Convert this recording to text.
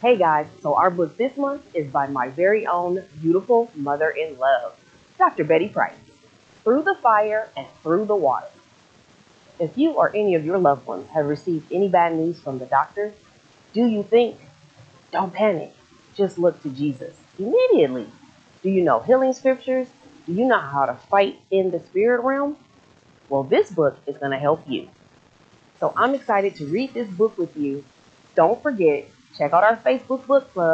Hey guys, so our book this month is by my very own beautiful mother in love, Dr. Betty Price, Through the Fire and Through the Water. If you or any of your loved ones have received any bad news from the doctor, do you think? Don't panic. Just look to Jesus immediately. Do you know healing scriptures? Do you know how to fight in the spirit realm? Well, this book is going to help you. So I'm excited to read this book with you. Don't forget, check out our Facebook book club.